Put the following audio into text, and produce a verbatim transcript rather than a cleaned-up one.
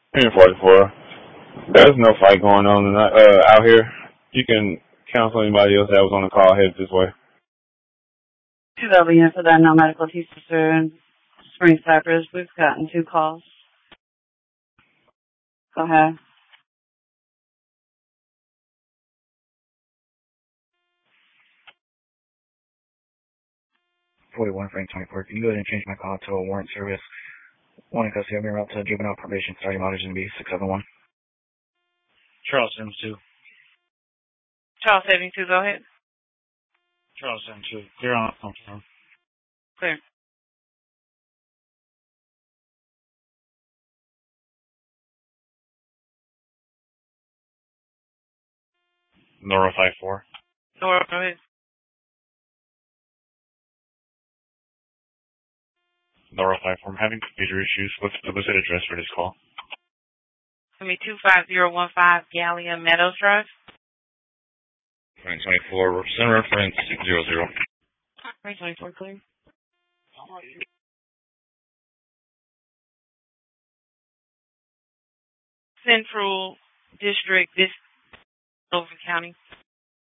Here forty-four. There's no fight going on tonight, uh, out here. You can counsel anybody else that was on the call headed this way. two W for that no medical teacher in Spring Cypress. We've gotten two calls. Go ahead. forty-one Frank twenty-four. Can you go ahead and change my call to a warrant service? One in custody of me route to juvenile probation starting mileage in B six seven one. Charles seventy-two. Charles seventy-two, go ahead. Charles seventy-two. Clear on confirm. Clear. Nora five four. Nora, go ahead. Nora five four. I'm having computer issues. What's the what's the address for this call? Give me two five zero one five Gallia Meadows Drive. Frank twenty-four. Send reference six zero zero. Frank twenty-four, clear. Central District, this Oakland County.